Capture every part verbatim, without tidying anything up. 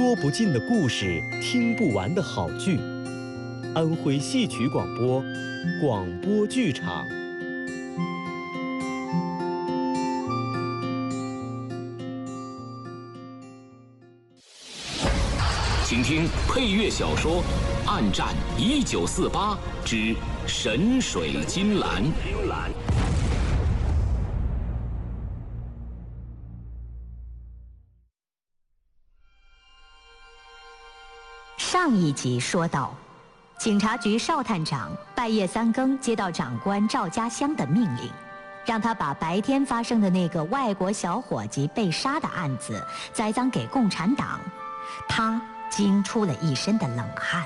说不尽的故事，听不完的好剧。安徽戏曲广播，广播剧场。 请听配乐小说《暗战一九四八之神水金兰》。 上一集说到，警察局邵探长半夜三更接到长官赵家乡的命令，让他把白天发生的那个外国小伙计被杀的案子栽赃给共产党。他惊出了一身的冷汗。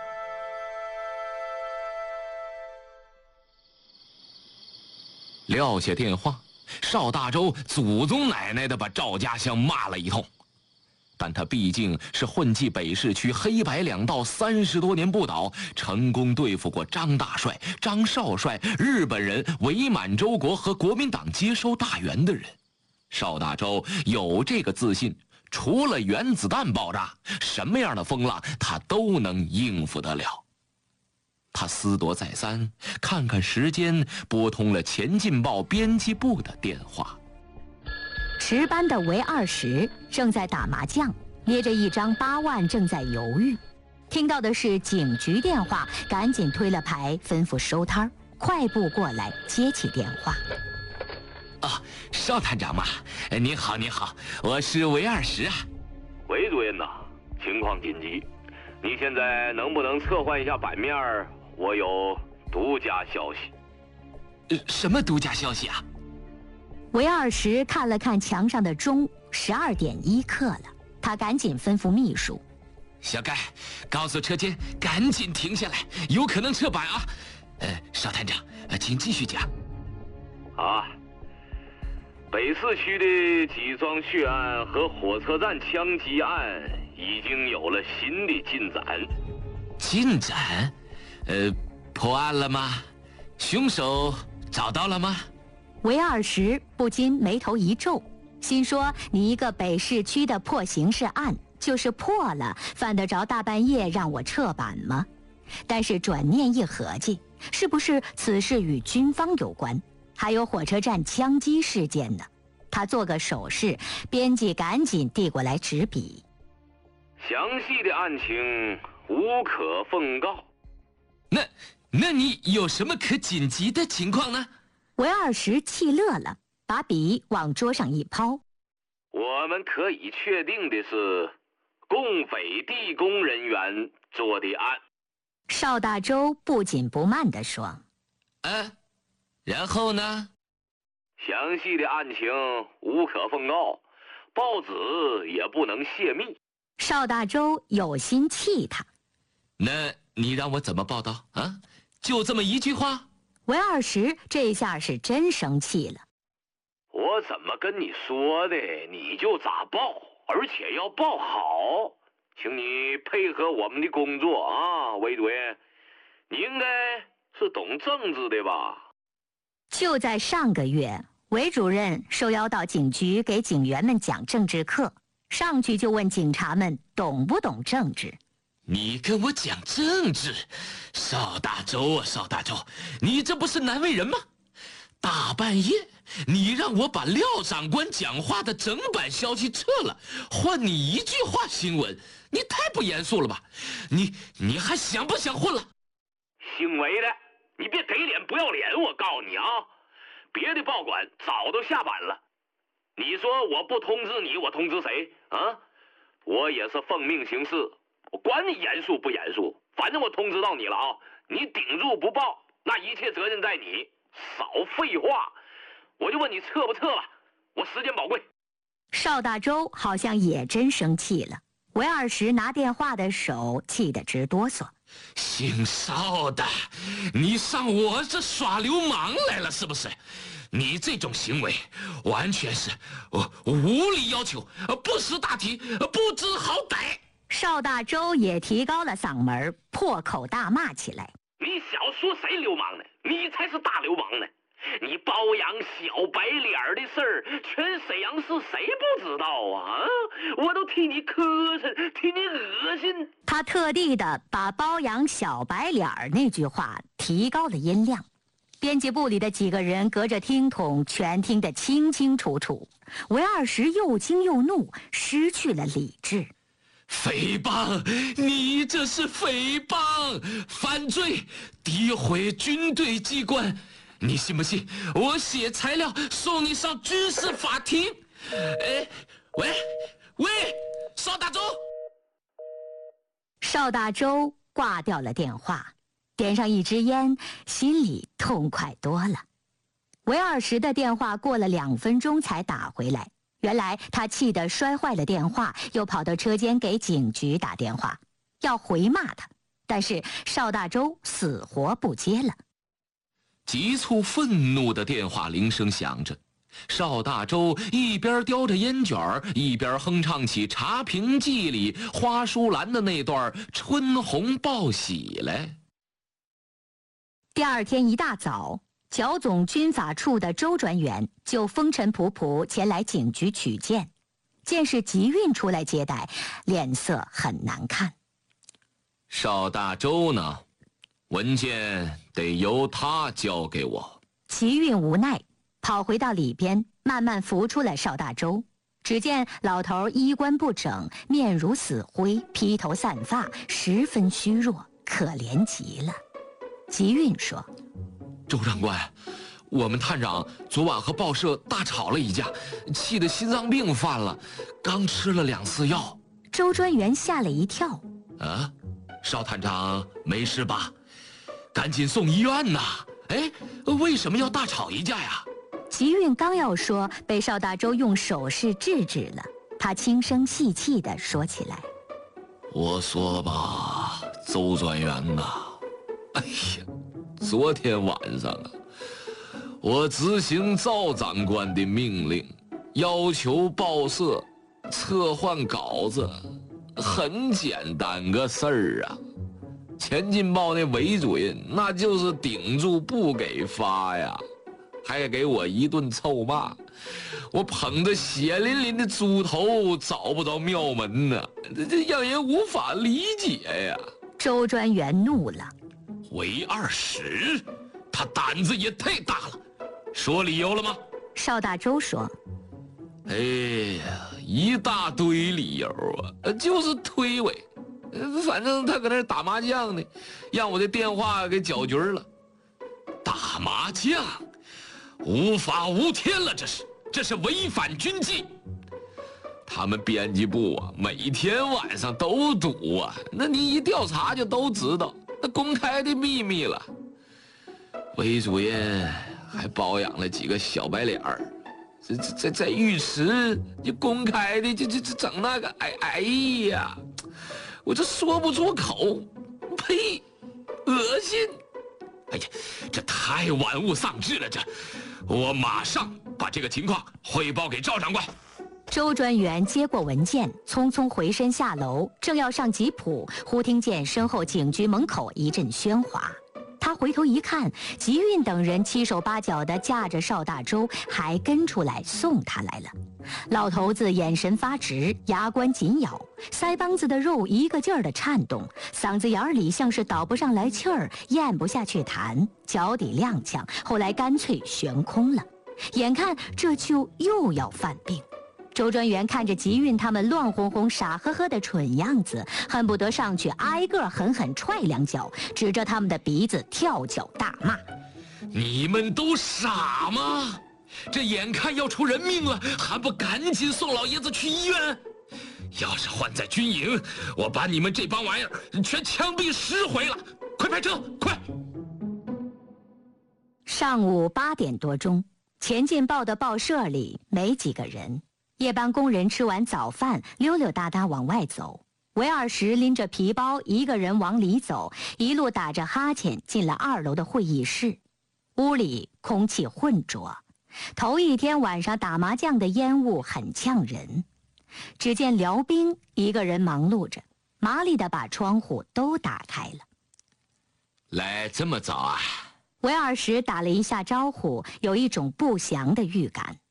撂下电话，邵大周祖宗奶奶的把赵家乡骂了一通。但他毕竟是混迹北市区黑白两道三十多年不倒，成功对付过张大帅、张少帅、日本人、伪满洲国和国民党接收大员的人。邵大周有这个自信，除了原子弹爆炸，什么样的风浪他都能应付得了。他思度再三，看看时间，拨通了前进报编辑部的电话。 值班的韦二十正在打麻将，捏着一张八万正在犹豫。听到的是警局电话，赶紧推了牌，吩咐收摊儿，快步过来接起电话。 啊，邵探长嘛，您好您好，我是韦二十啊。 韦主任呐，情况紧急，你现在能不能撤换一下版面？我有独家消息。 呃，什么独家消息啊？ 韦二十看了看墙上的钟，十二点一刻了。他赶紧吩咐秘书：“ 小盖，告诉车间赶紧停下来，有可能撤版啊。”呃，邵探长，呃，请继续讲。 啊，北市区的几桩血案和火车站枪击案已经有了新的进展。 进展？呃，破案了吗？凶手找到了吗？ 韦二十不禁眉头一皱，心说：“你一个北市区的破刑事案，就是破了，犯得着大半夜让我撤版吗？”但是转念一合计，是不是此事与军方有关？还有火车站枪击事件呢？他做个手势，编辑赶紧递过来纸笔。 详细的案情无可奉告。 那，那你有什么可紧急的情况呢？ 韦二十气乐了，把笔往桌上一抛。 我们可以确定的是，共匪地工人员做的案。 邵大周不紧不慢地说：“ 啊，然后呢？ 详细的案情无可奉告，报纸也不能泄密。” 邵大周有心气他。 那你让我怎么报道啊？就这么一句话？ 韦二十这下是真生气了。 我怎么跟你说的，你就咋报，而且要报好。请你配合我们的工作啊，韦主任，你应该是懂政治的吧？ 就在上个月，韦主任受邀到警局给警员们讲政治课，上去就问警察们懂不懂政治。 你跟我讲政治，邵大周啊，邵大周，你这不是难为人吗？大半夜，你让我把廖长官讲话的整版消息撤了，换你一句话新闻，你太不严肃了吧？你你还想不想混了？ 姓韦的，你别给脸不要脸！我告诉你啊，别的报馆早都下版了。你说我不通知你，我通知谁啊？我也是奉命行事。我管你严肃不严肃，反正我通知到你了啊！你顶住不报，那一切责任在你。少废话，我就问你撤不撤吧，我时间宝贵。 邵大周好像也真生气了，韦二十拿电话的手气得直哆嗦。 姓邵的，你上我这耍流氓来了是不是？你这种行为完全是呃无理要求，不识大体，不知好歹。 邵大周也提高了嗓门，破口大骂起来：“ 你小说谁流氓呢？你才是大流氓呢！你包养小白脸的事儿，全沈阳市谁不知道啊？ 我都替你磕碜，替你恶心。 他特地的把包养小白脸儿那句话提高了音量，编辑部里的几个人隔着听筒全听得清清楚楚。韦二石又惊又怒，失去了理智。 诽谤！你这是诽谤，犯罪，诋毁军队机关！你信不信我写材料送你上军事法庭？哎，喂喂，邵大周！ 邵大周挂掉了电话，点上一支烟，心里痛快多了。韦二石的电话过了两分钟才打回来。原来他气得摔坏了电话，又跑到车间给警局打电话，要回骂他，但是邵大周死活不接了。 急促愤怒的电话铃声响着，邵大周一边叼着烟卷儿，一边哼唱起《茶瓶记》里花淑兰的那段春红报喜来。 第二天一大早，剿总军法处的周专员就风尘仆仆前来警局取件，见是吉运出来接待，脸色很难看。 邵大周呢？文件得由他交给我。 吉运无奈，跑回到里边，慢慢扶出了邵大周。只见老头衣冠不整，面如死灰，披头散发，十分虚弱，可怜极了。吉运说： 周长官，我们探长昨晚和报社大吵了一架，气得心脏病犯了，刚吃了两次药。 周专员吓了一跳。 啊，邵探长没事吧？赶紧送医院呐！哎，为什么要大吵一架呀？ 吉运刚要说，被邵大周用手势制止了。他轻声细气地说起来： 我说吧，周专员呐，哎呀，昨天晚上啊，我执行赵长官的命令，要求报社撤换稿子，很简单个事儿啊。前进报那韦主任那就是顶住不给发呀，还给我一顿臭骂。我捧着血淋淋的猪头找不着庙门呢，这这让人无法理解呀。 周专员怒了： 韦二石，他胆子也太大了。说理由了吗？ 邵大周说： 哎呀，一大堆理由啊，就是推诿。反正他搁那儿打麻将呢，让我的电话给搅局了。打麻将，无法无天了，这是这是违反军纪。他们编辑部啊，每天晚上都赌啊，那你一调查就都知道，那公开的秘密了。韦主任还包养了几个小白脸儿，这这在在浴池就公开的，就就就整那个，哎哎呀！我这说不出口，呸，恶心！哎呀，这太玩物丧志了！这，我马上把这个情况汇报给赵长官。 周专员接过文件，匆匆回身下楼，正要上吉普，忽听见身后警局门口一阵喧哗。他回头一看，吉运等人七手八脚地架着邵大周，还跟出来送他来了。老头子眼神发直，牙关紧咬，腮帮子的肉一个劲儿地颤动，嗓子眼里像是倒不上来气儿，咽不下去痰，脚底踉跄，后来干脆悬空了。眼看这就又要犯病。周专员看着吉运他们乱哄哄、傻呵呵的蠢样子，恨不得上去挨个狠狠踹两脚，指着他们的鼻子跳脚大骂： 你们都傻吗？这眼看要出人命了，还不赶紧送老爷子去医院？要是换在军营，我把你们这帮玩意儿全枪毙十回了！快派车，快！ 上午八点多钟，前进报的报社里没几个人。夜班工人吃完早饭，溜溜达达往外走。韦二石拎着皮包，一个人往里走，一路打着哈欠进了二楼的会议室。屋里空气混浊，头一天晚上打麻将的烟雾很呛人。只见辽兵一个人忙碌着，麻利地把窗户都打开了。 来这么早啊？ 韦二石打了一下招呼，有一种不祥的预感。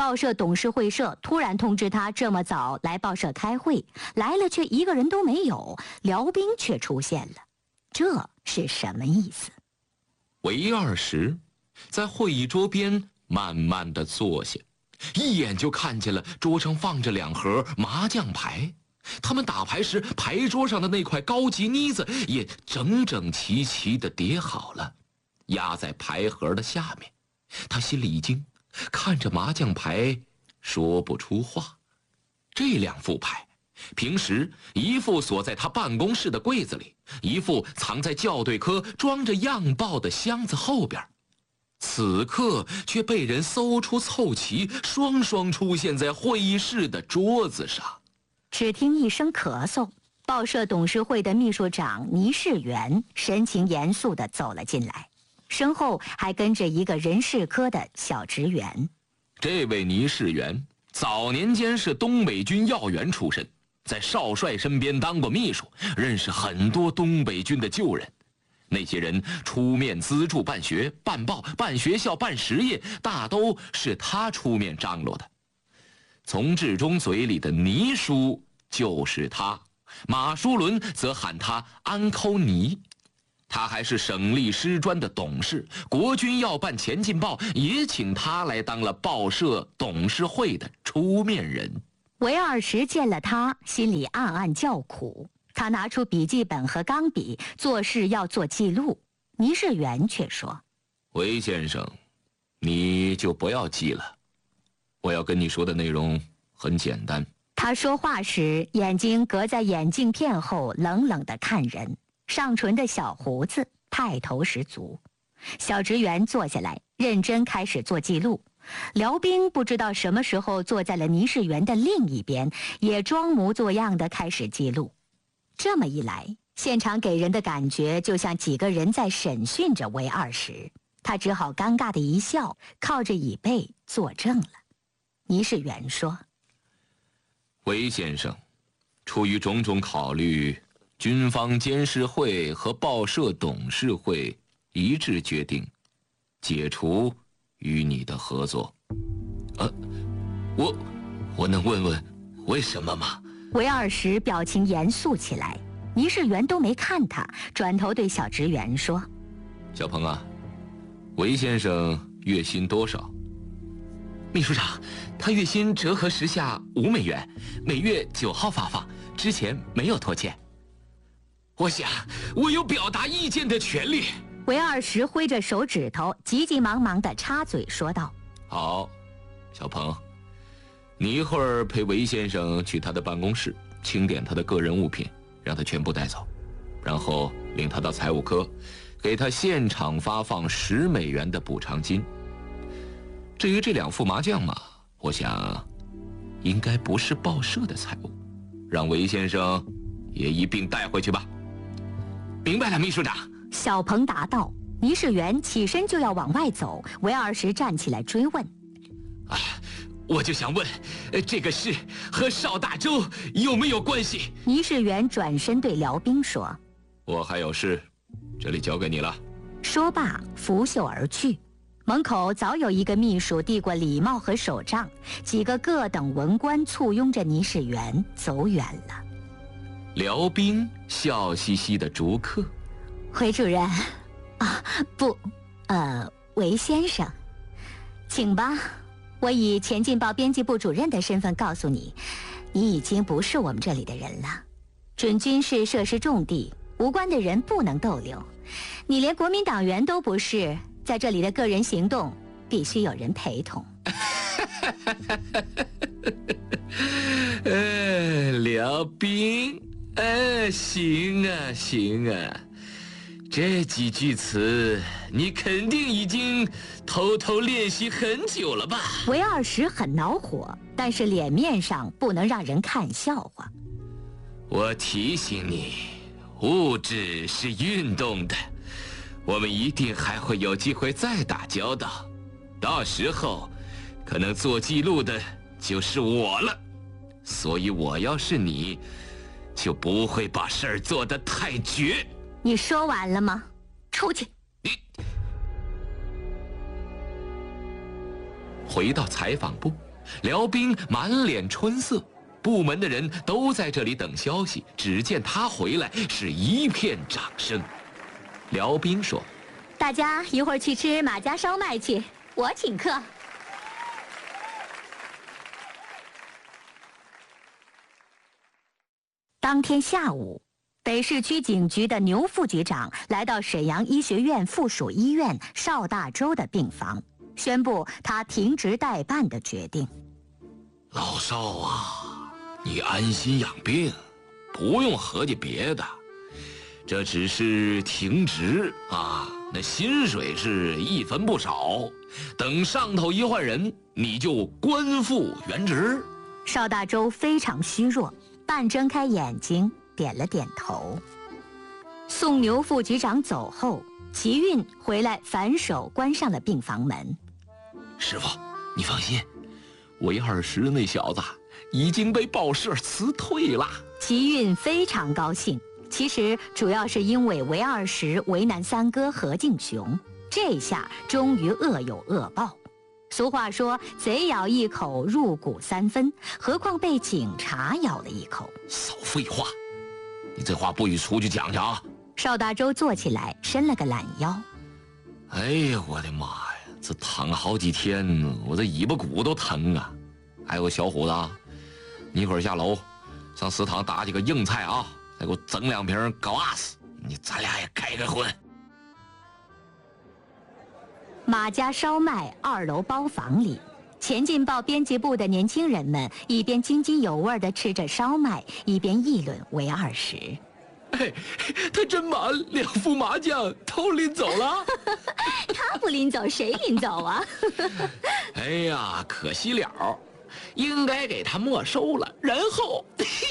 报社董事会社突然通知他这么早来报社开会，来了却一个人都没有，辽兵却出现了，这是什么意思？ 韦二石在会议桌边慢慢地坐下，一眼就看见了桌上放着两盒麻将牌，他们打牌时牌桌上的那块高级妮子也整整齐齐地叠好了，压在牌盒的下面。他心里一惊，看着麻将牌说不出话。这两副牌，平时一副锁在他办公室的柜子里，一副藏在校对科装着样报的箱子后边，此刻却被人搜出凑齐，双双出现在会议室的桌子上。 只听一声咳嗽，报社董事会的秘书长倪世元神情严肃地走了进来，身后还跟着一个人事科的小职员。 这位倪世元早年间是东北军要员出身，在少帅身边当过秘书，认识很多东北军的旧人。那些人出面资助办学、办报、办学校、办实业，大都是他出面张罗的。从志忠嘴里的倪叔就是他，马书伦则喊他安抠倪。他还是省立师专的董事，国军要办前进报也请他来当了报社董事会的出面人。 韦二石见了他，心里暗暗叫苦。他拿出笔记本和钢笔，做事要做记录。倪世元却说：“ 韦先生，你就不要记了，我要跟你说的内容很简单。” 他说话时，眼睛隔在眼镜片后，冷冷地看人，上唇的小胡子派头十足。小职员坐下来，认真开始做记录。辽兵不知道什么时候坐在了倪世元的另一边，也装模作样地开始记录。这么一来，现场给人的感觉就像几个人在审讯着韦二石。他只好尴尬的一笑，靠着椅背作证了。倪世元说：“ 韦先生，出于种种考虑，军方监事会和报社董事会一致决定解除与你的合作。”呃，我我能问问为什么吗？ 韦二石表情严肃起来，倪世元都没看他，转头对小职员说：“ 小鹏啊，韦先生月薪多少？” 秘书长，他月薪折合时下五美元，每月九号发放，之前没有拖欠。 我想我有表达意见的权利。 韦二石挥着手指头，急急忙忙地插嘴说道：“ 好，小鹏，你一会儿陪韦先生去他的办公室，清点他的个人物品，让他全部带走，然后领他到财务科，给他现场发放十美元的补偿金。至于这两副麻将嘛，我想应该不是报社的财物，让韦先生也一并带回去吧。” 明白了，秘书长。 小鹏答道。倪世元起身就要往外走，韦二石站起来追问：“ 啊，我就想问，这个事和邵大洲有没有关系？” 倪世元转身对辽兵说：“ 我还有事，这里交给你了。” 说罢拂袖而去。门口早有一个秘书递过礼帽和手杖，几个各等文官簇拥着倪世元走远了。 辽兵笑嘻嘻的逐客：“ 韦主任，啊，不，呃，韦先生，请吧。我以前进报编辑部主任的身份告诉你，你已经不是我们这里的人了。准军事设施重地，无关的人不能逗留。你连国民党员都不是，在这里的个人行动必须有人陪同。” 呃，辽兵，呃，行啊，行啊。这几句词你肯定已经偷偷练习很久了吧？ 韦二石很恼火，但是脸面上不能让人看笑话。 我提醒你，物质是运动的，我们一定还会有机会再打交道，到时候可能做记录的就是我了，所以我要是你，就不会把事儿做得太绝。 你说完了吗？出去！ 你回到采访部， 辽兵满脸春色，部门的人都在这里等消息。只见他回来，是一片掌声。辽兵说：“ 大家一会儿去吃马家烧麦去，我请客。”当天下午，北市区警局的牛副局长来到沈阳医学院附属医院邵大洲的病房，宣布他停职待办的决定。 老邵啊，你安心养病，不用合计别的，这只是停职啊，那薪水是一分不少，等上头一换人，你就官复原职。 邵大洲非常虚弱，半睁开眼睛，点了点头。送牛副局长走后，齐运回来反手关上了病房门。 师傅，你放心，韦二石那小子已经被报社辞退了。 齐运非常高兴，其实主要是因为韦二石为难三哥何敬雄，这下终于恶有恶报。俗话说，贼咬一口，入骨三分，何况被警察咬了一口。 少废话，你这话不许出去讲去啊！ 邵大洲坐起来，伸了个懒腰。 哎呀，我的妈呀，这躺好几天，我这尾巴骨都疼啊！还有小虎子，你一会儿下楼，上食堂打几个硬菜啊，再给我整两瓶高阿斯，你咱俩也开开荤。 马家烧麦二楼包房里，前进报编辑部的年轻人们一边津津有味地吃着烧麦，一边议论韦二石。 哎，他真满，两副麻将都拎走了。 他不拎走，谁拎走啊？ 哎呀，可惜了，应该给他没收了。然后，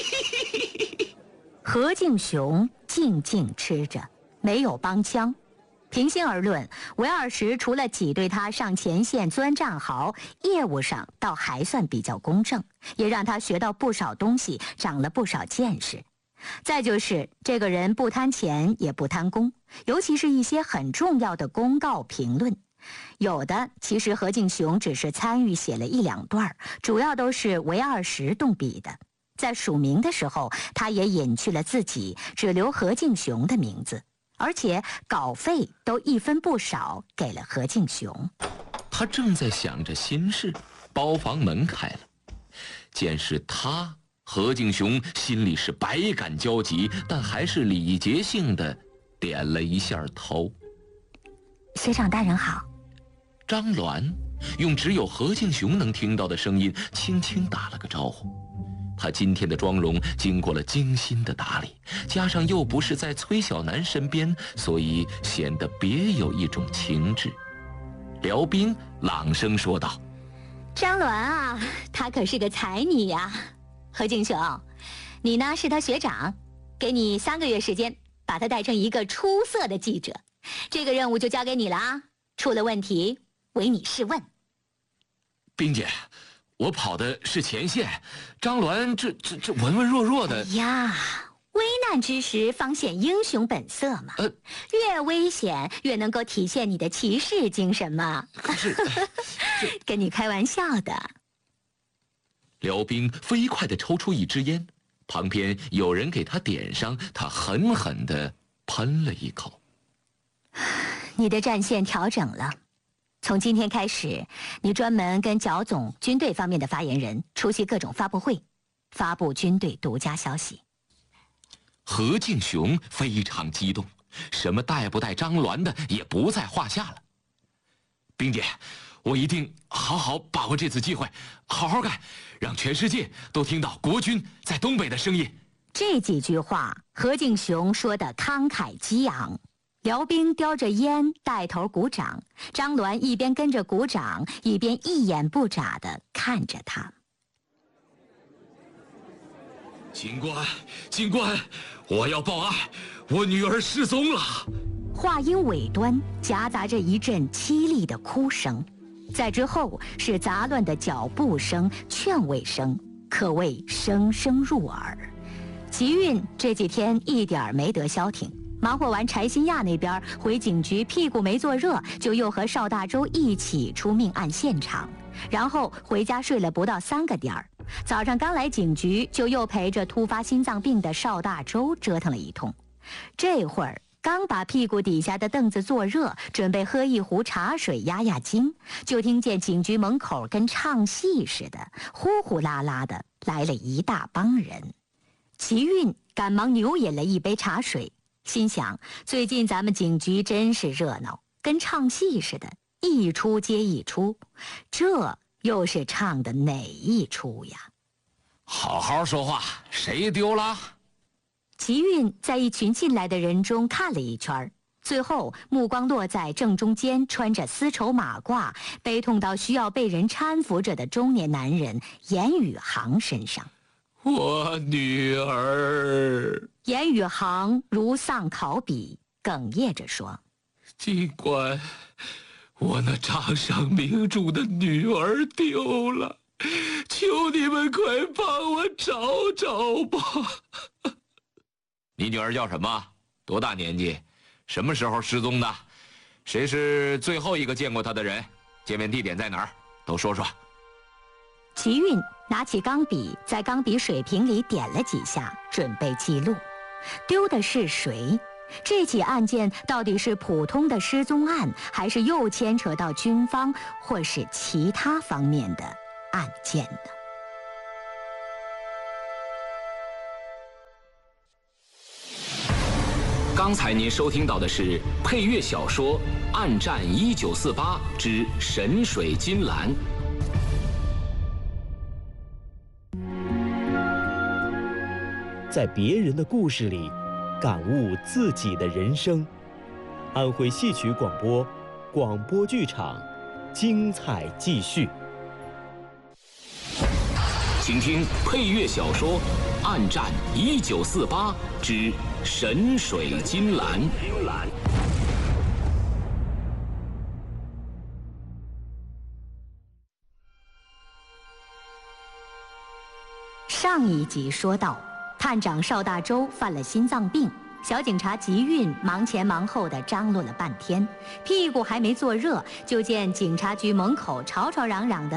何敬雄静静吃着，没有帮腔。平心而论，韦二石除了挤兑他上前线钻战壕，业务上倒还算比较公正，也让他学到不少东西，长了不少见识。再就是这个人不贪钱也不贪功，尤其是一些很重要的公告评论，有的其实何敬雄只是参与写了一两段，主要都是韦二石动笔的。在署名的时候，他也隐去了自己，只留何敬雄的名字。而且稿费都一分不少给了何敬雄。 他正在想着心事，包房门开了，见是他，何敬雄心里是百感交集，但还是礼节性的点了一下头。 学长大人好。 张鸾用只有何敬雄能听到的声音轻轻打了个招呼。他今天的妆容经过了精心的打理，加上又不是在崔小楠身边，所以显得别有一种情致。辽兵朗声说道：“ 张鸾啊，她可是个才女呀。何敬雄，你呢是他学长，给你三个月时间，把他带成一个出色的记者。这个任务就交给你了啊！出了问题，唯你是问。” 冰姐，我跑的是前线，张鸾这这这文文弱弱的。 哎呀，危难之时方显英雄本色嘛。呃，越危险越能够体现你的骑士精神嘛。 可是， 跟你开玩笑的。 辽兵飞快地抽出一支烟，旁边有人给他点上，他狠狠地喷了一口。 你的战线调整了。从今天开始，你专门跟剿总、军队方面的发言人出席各种发布会，发布军队独家消息。 何敬雄非常激动，什么带不带张鸾的也不在话下了。冰姐，我一定好好把握这次机会，好好干，让全世界都听到国军在东北的声音。 这几句话，何敬雄说得慷慨激昂。辽兵叼着烟带头鼓掌，张鸾一边跟着鼓掌，一边一眼不眨地看着他。 警官，警官，我要报案，我女儿失踪了。 话音尾端夹杂着一阵凄厉的哭声，在之后是杂乱的脚步声、劝慰声，可谓声声入耳。齐运这几天一点没得消停。忙活完柴新亚那边，回警局屁股没坐热，就又和邵大洲一起出命案现场。 然后回家睡了不到三个点儿。早上刚来警局，就又陪着突发心脏病的邵大周折腾了一通。这会儿刚把屁股底下的凳子坐热，准备喝一壶茶水压压惊，就听见警局门口跟唱戏似的，呼呼啦啦的来了一大帮人。齐运赶忙牛饮了一杯茶水，心想最近咱们警局真是热闹，跟唱戏似的，一出接一出，这又是唱的哪一出呀？ 好好说话，谁丢了？ 齐运在一群进来的人中看了一圈，最后目光落在正中间穿着丝绸马褂、悲痛到需要被人搀扶着的中年男人严宇航身上。 我女儿。 严宇航如丧考妣，哽咽着说： 警官，我那掌上明珠的女儿丢了，求你们快帮我找找吧。你女儿叫什么？多大年纪？什么时候失踪的？谁是最后一个见过她的人？见面地点在哪儿？都说说。 齐运拿起钢笔，在钢笔水瓶里点了几下，准备记录。丢的是谁？这起案件到底是普通的失踪案，还是又牵扯到军方或是其他方面的案件呢？ 刚才您收听到的是配乐小说《暗战一九四八之神水金兰》。 在别人的故事里，感悟自己的人生。安徽戏曲广播，广播剧场，精彩继续。 请听配乐小说《暗战一九四八之神水金兰》。 上一集说到，探长邵大周犯了心脏病，小警察吉运忙前忙后的张罗了半天，屁股还没坐热，就见警察局门口吵吵嚷嚷的